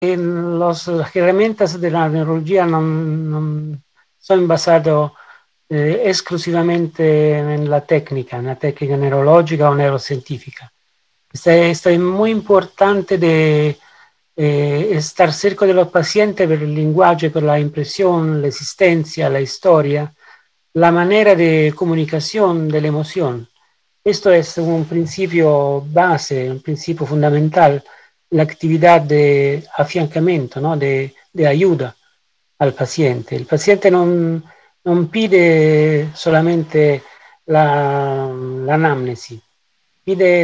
las herramientas de la neurología no son basadas esclusivamente en la técnica neurológica o neurocientífica. Esto es muy importante de estar cerca de los pacientes por el lenguaje, por la impresión, la existencia, la historia, la manera de comunicación de la emoción. Esto es un principio base, un principio fundamental, la actividad de afiancamiento, ¿no? de ayuda al paciente. El paciente non pide solamente l'anamnesi, pide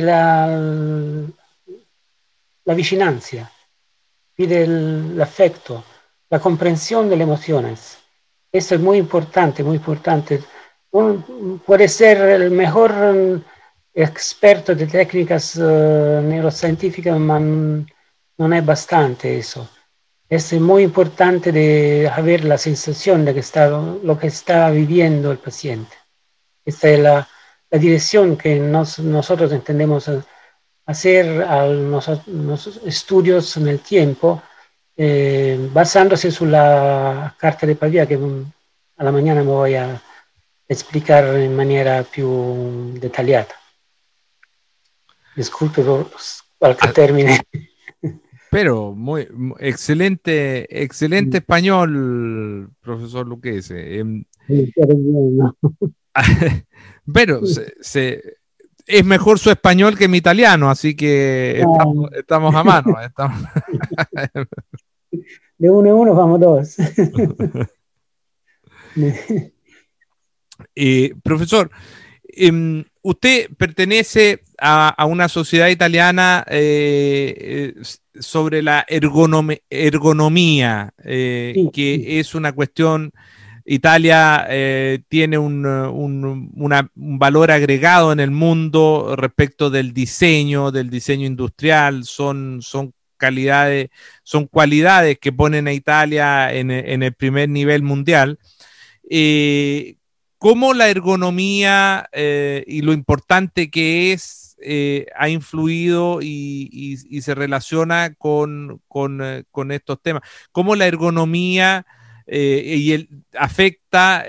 la vicinanza, pide l'afecto, la comprensión de las emociones. Esto es muy importante, muy importante. Puede ser el mejor experto de técnicas neurocientíficas, pero no es bastante eso. Es muy importante de haber la sensación de que está lo que está viviendo el paciente. Esta es la dirección que nosotros entendemos hacer a los estudios en el tiempo, basándose sulla carta de Pavia que a la mañana me voy a explicar en manera più dettagliata. Disculpe por qualche termine. Pero excelente, excelente español, profesor Luquese. Pero es mejor su español que mi italiano, así que estamos a mano. Estamos. De uno en uno vamos dos. Profesor, usted pertenece a una sociedad italiana sobre la ergonomía, Sí, sí. que es una cuestión. Italia tiene un valor agregado en el mundo respecto del diseño industrial, son cualidades que ponen a Italia en el primer nivel mundial. ¿Cómo la ergonomía y lo importante que es ha influido y se relaciona con estos temas? ¿Cómo la ergonomía afecta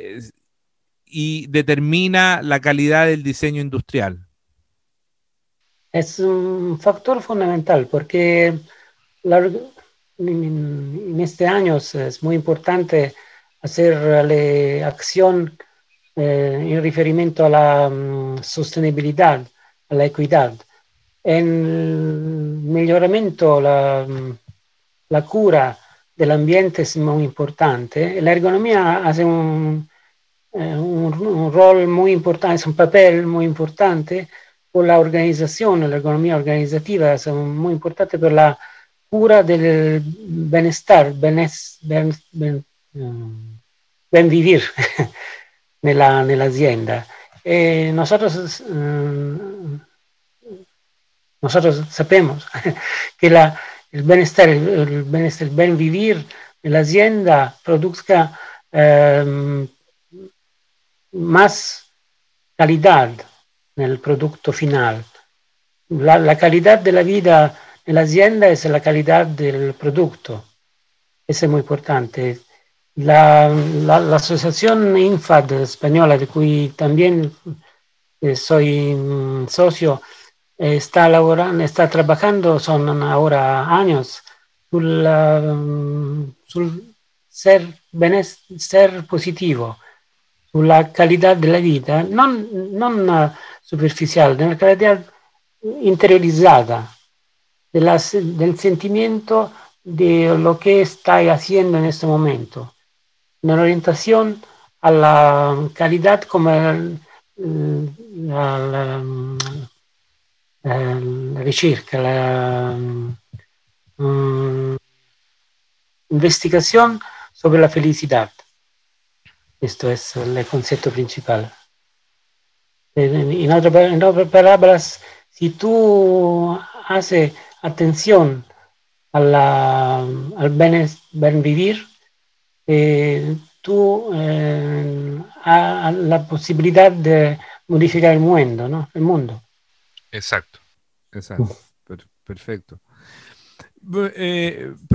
y determina la calidad del diseño industrial? Es un factor fundamental porque la, en este año es muy importante hacer la acción en referimiento a la sostenibilidad, a la equidad. En el mejoramiento, la cura del ambiente es muy importante. La ergonomía hace un rol muy importante, es un papel muy importante por la organización, la ergonomía organizativa es muy importante por la cura del bienestar, ben vivir nell'azienda. E nosotros sabemos que el bienestar, el buen vivir de la hacienda produzca más calidad en el producto final. La calidad de la vida en la hacienda es la calidad del producto. Eso es muy importante. La asociación INFAD española, de cui también soy socio, está trabajando, son ahora años, sul ser positivo, sulla calidad de la vida, non superficial, de la calidad interiorizada, del sentimiento de lo que está haciendo en este momento, una orientación a la calidad como la ricerca, la investigación sobre la felicidad. Esto es el concepto principal. En otras palabras, si tú haces atención al buen vivir, tú has la posibilidad de modificar el mundo, ¿no? El mundo. Exacto, exacto. Perfecto. eh,